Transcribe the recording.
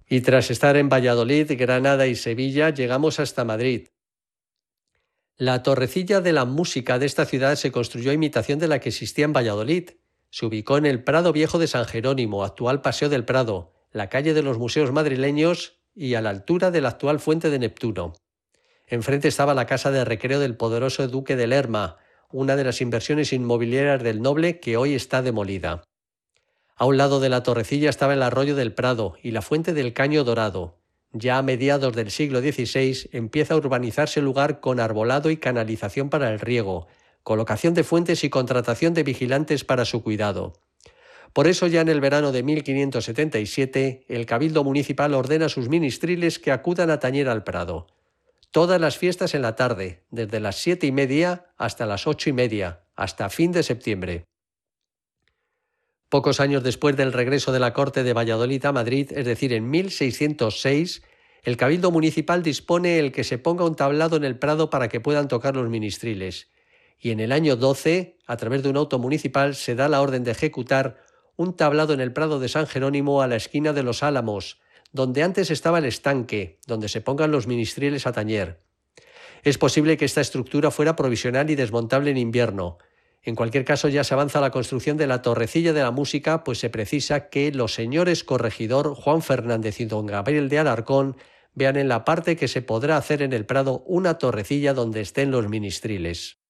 Y tras estar en Valladolid, Granada y Sevilla, llegamos hasta Madrid. La torrecilla de la música de esta ciudad se construyó a imitación de la que existía en Valladolid. Se ubicó en el Prado Viejo de San Jerónimo, actual Paseo del Prado, la calle de los museos madrileños y a la altura de la actual Fuente de Neptuno. Enfrente estaba la casa de recreo del poderoso duque de Lerma, una de las inversiones inmobiliarias del Noble que hoy está demolida. A un lado de la torrecilla estaba el arroyo del Prado y la fuente del Caño Dorado. Ya a mediados del siglo XVI empieza a urbanizarse el lugar con arbolado y canalización para el riego, colocación de fuentes y contratación de vigilantes para su cuidado. Por eso ya en el verano de 1577 el Cabildo Municipal ordena a sus ministriles que acudan a tañer al Prado. Todas las fiestas en la tarde, desde las 7:30 hasta las 8:30, hasta fin de septiembre. Pocos años después del regreso de la Corte de Valladolid a Madrid, es decir, en 1606, el Cabildo Municipal dispone el que se ponga un tablado en el Prado para que puedan tocar los ministriles. Y en el año 12, a través de un auto municipal, se da la orden de ejecutar un tablado en el Prado de San Jerónimo a la esquina de los Álamos, donde antes estaba el estanque, donde se pongan los ministriles a tañer. Es posible que esta estructura fuera provisional y desmontable en invierno. En cualquier caso, ya se avanza la construcción de la torrecilla de la música, pues se precisa que los señores corregidor Juan Fernández y don Gabriel de Alarcón vean en la parte que se podrá hacer en el Prado una torrecilla donde estén los ministriles.